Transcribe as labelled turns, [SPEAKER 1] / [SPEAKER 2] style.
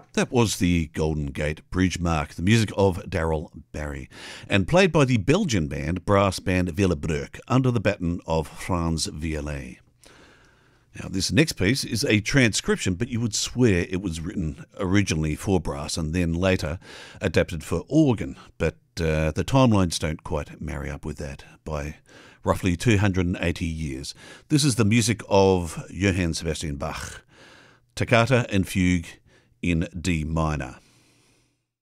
[SPEAKER 1] That was the Golden Gate Bridge Mark, the music of Darryl Barry, and played by the Belgian brass band Willebroek under the baton of Frans Violet. Now, this next piece is a transcription, but you would swear it was written originally for brass and then later adapted for organ, but the timelines don't quite marry up with that by roughly 280 years. This is the music of Johann Sebastian Bach, Toccata and Fugue in D minor.